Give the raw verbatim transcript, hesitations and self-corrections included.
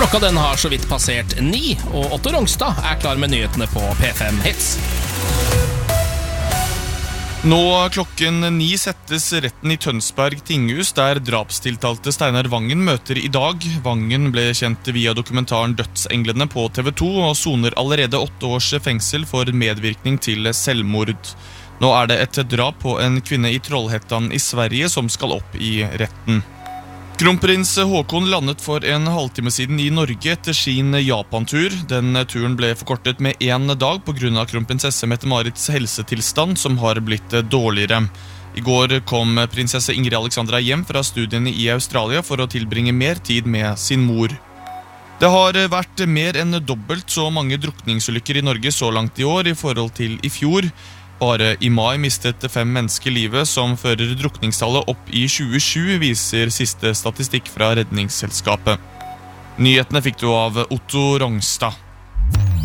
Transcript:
Klokka den har så vidt passert ni, og Otto Rongstad er klar med nyhetene på P fem Hits. Nå klokken ni settes retten i Tønsberg tinghus, der drapstiltalte Steinar Vangen møter i dag. Vangen ble kjent via dokumentaren Dødsenglene på T V to, og soner allerede åtte års fengsel for medvirkning til selvmord. Nå er det et drap på en kvinne i Trollhättan i Sverige som skal opp i retten. Kronprins Håkon landet for en halvtime siden i Norge etter sin Japan-tur. Den turen ble forkortet med en dag på grunn av kronprinsesse Mette-Marits helsetilstand, som har blitt dårligere. I går kom prinsesse Ingrid Alexandra hjem fra studiene i Australia for å tilbringe mer tid med sin mor. Det har vært mer enn dobbelt så mange drukningsulykker i Norge så langt i år i forhold til i fjor. Bare i mai mistet fem mennesker livet, som fører drukningstallet opp i tjuesju, viser siste statistikk fra Redningsselskapet. Nyhetene fikk du av Otto Rongstad.